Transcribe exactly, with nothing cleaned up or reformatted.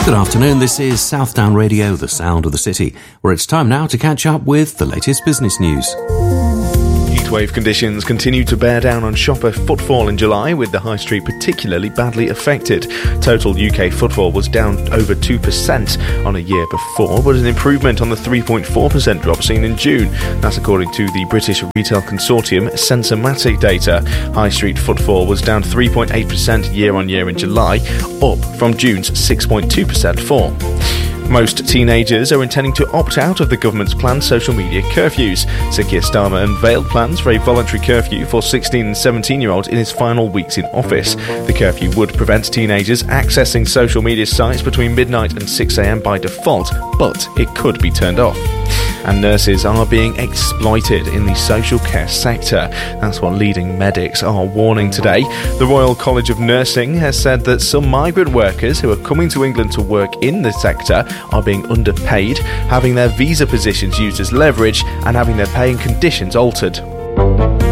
Good afternoon, this is Southdown Radio, the sound of the city, where it's time now to catch up with the latest business news. Heatwave conditions continue to bear down on shopper footfall in July, with the high street particularly badly affected. Total U K footfall was down over two percent on a year before, but an improvement on the three point four percent drop seen in June. That's according to the British Retail Consortium Sensormatic data. High street footfall was down three point eight percent year on year in July, up from June's six point two percent fall. Most teenagers are intending to opt out of the government's planned social media curfews. Sir Keir Starmer unveiled plans for a voluntary curfew for sixteen and seventeen-year-olds in his final weeks in office. The curfew would prevent teenagers accessing social media sites between midnight and six a.m. by default, but it could be turned off. And nurses are being exploited in the social care sector. That's what leading medics are warning today. The Royal College of Nursing has said that some migrant workers who are coming to England to work in the sector are being underpaid, having their visa positions used as leverage, and having their pay and conditions altered.